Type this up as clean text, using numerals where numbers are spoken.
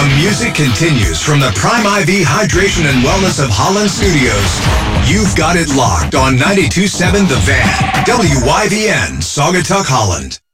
The music continues from the Prime IV Hydration and Wellness of Holland Studios. You've got it locked on 92.7 The Van, WYVN, Saugatuck, Holland.